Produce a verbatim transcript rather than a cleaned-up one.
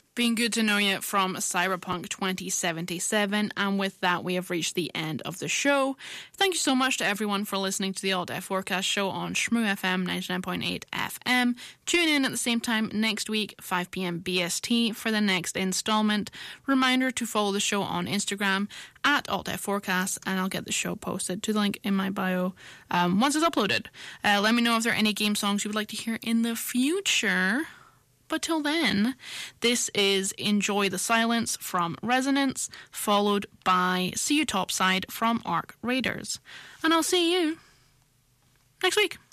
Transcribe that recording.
Been good to know you from Cyberpunk twenty seventy-seven, and with that we have reached the end of the show. Thank you so much to everyone for listening to the Alt F Forecast show on Shmoo F M ninety-nine point eight F M. Tune in at the same time next week, five p.m. B S T, for the next installment. Reminder to follow the show on Instagram at Alt F Forecast, and I'll get the show posted to the link in my bio um, once it's uploaded. Uh, let me know if there are any game songs you would like to hear in the future. But till then, this is Enjoy the Silence from Resonance, followed by See You Topside from Arc Raiders. And I'll see you next week.